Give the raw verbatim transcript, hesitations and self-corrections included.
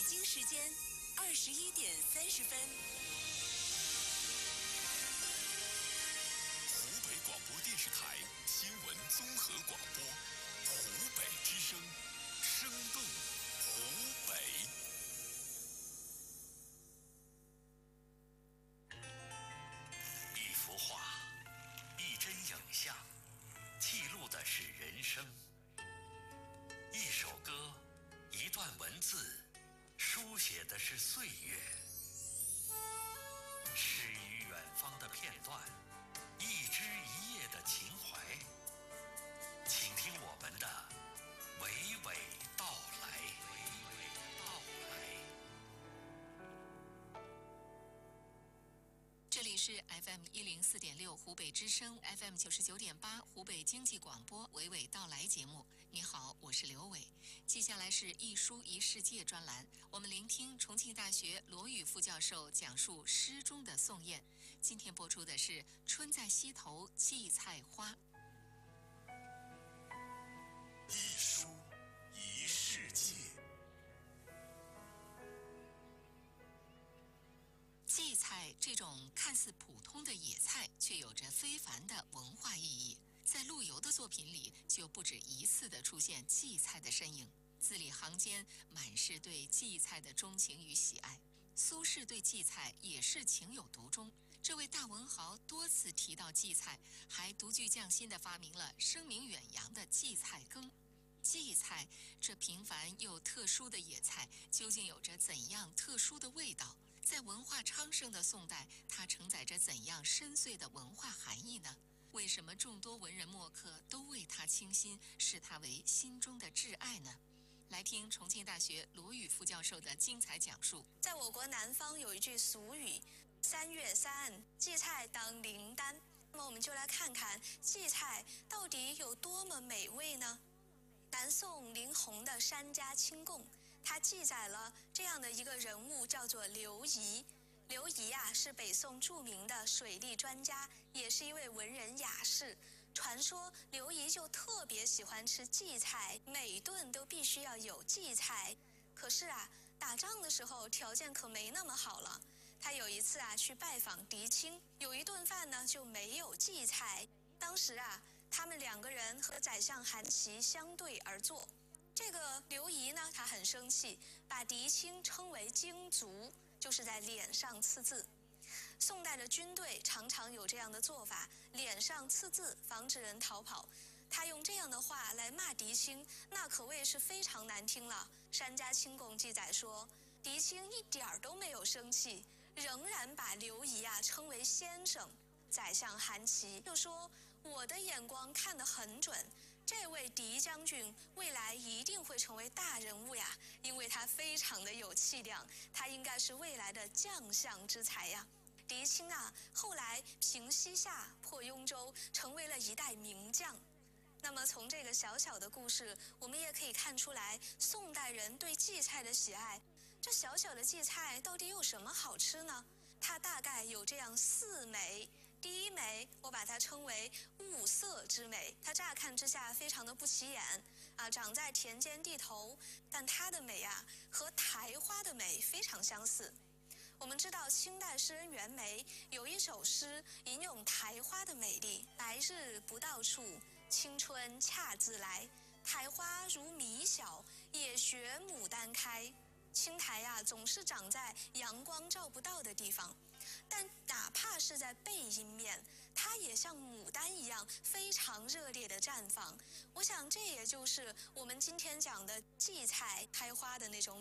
京时间二十一点三十分。 湖北广播电视台新闻综合广播，湖北之声，生动湖北。一幅画，一帧影像，记录的是人生；一首歌，一段文字，书写的是岁月。诗与远方的片段，一枝一叶的情怀，请听我们的娓娓道来。娓娓道来。 这里是 F M 一零四点六湖北之声 ，F M 九十九点八湖北经济广播娓娓道来节目。你好，我是刘伟。接下来是一书一世界专栏，我们聆听重庆大学罗宇副教授讲述诗中的宋谚。今天播出的是《春在溪头荠菜花》。 一书一世界。 荠菜这种看似普通的野菜，却有着非凡的文化意义。在陆游的作品里，就不止一次地出现荠菜的身影，字里行间满是对荠菜的钟情与喜爱。苏轼对荠菜也是情有独钟，这位大文豪多次提到荠菜，还独具匠心地发明了声名远扬的荠菜羹。荠菜这平凡又特殊的野菜，究竟有着怎样特殊的味道？在文化昌盛的宋代，它承载着怎样深邃的文化含义呢？为什么众多文人墨客都为它倾心，视它为心中的挚爱呢？来听重庆大学罗宇副教授的精彩讲述。 在我国南方有一句俗语：三月三，荠菜当灵丹。那么我们就来看看荠菜到底有多么美味呢？南宋林洪的《山家清供》，它记载了这样的一个人物，叫做刘仪。刘仪啊，是北宋著名的水利专家，也是一位文人雅士。传说刘仪就特别喜欢吃荠菜，每顿都必须要有荠菜。可是啊，打仗的时候条件可没那么好了。他有一次啊去拜访狄青，有一顿饭呢就没有荠菜。当时啊，他们两个人和宰相韩琦相对而坐。这个刘仪呢，他很生气，把狄青称为京卒，就是在脸上刺字。宋代的军队常常有这样的做法，脸上刺字，防止人逃跑。他用这样的话来骂狄青，那可谓是非常难听了。《山家清供》记载说，狄青一点儿都没有生气，仍然把刘仪啊称为先生。宰相韩琦就说：“我的眼光看得很准，这位狄将军未来一定会成为大人物呀，因为他非常的有气量，他应该是未来的将相之才呀。”狄青啊，后来平西夏，破雍州，成为了一代名将。那么从这个小小的故事，我们也可以看出来宋代人对荠菜的喜爱。这小小的荠菜到底有什么好吃呢？它大概有这样四美。第一美，我把它称为物色之美，它乍看之下非常的不起眼啊，长在田间地头，但它的美啊和苔花的美非常相似。我们知道清代诗人袁枚有一首诗引咏苔花的美丽：来日不到处，青春恰自来，苔花如米小，也学牡丹开。青苔啊，总是长在阳光照不到的地方，但哪怕是在背阴面，它也像牡丹一样非常热烈的绽放。我想这也就是我们今天讲的荠菜开花的那种